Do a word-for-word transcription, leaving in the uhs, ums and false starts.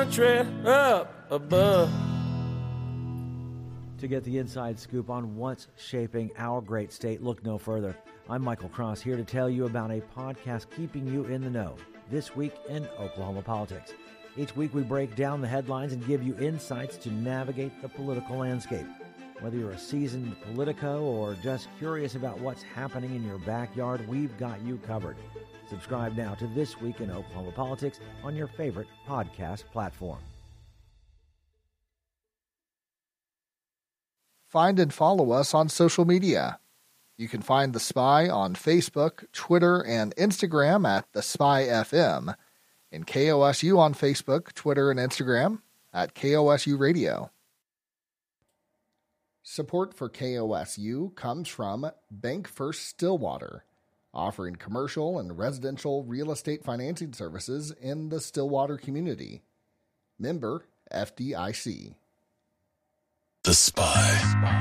country up above. To get the inside scoop on what's shaping our great state, look no further. I'm Michael Cross, here to tell you about a podcast keeping you in the know. This week in Oklahoma politics. Each week we break down the headlines and give you insights to navigate the political landscape. Whether you're a seasoned politico or just curious about what's happening in your backyard, we've got you covered. Subscribe now to This Week in Oklahoma Politics on your favorite podcast platform. Find and follow us on social media. You can find The Spy on Facebook, Twitter, and Instagram at The Spy F M, and K O S U on Facebook, Twitter, and Instagram at K O S U Radio. Support for K O S U comes from Bank First Stillwater, offering commercial and residential real estate financing services in the Stillwater community. Member F D I C. The Spy.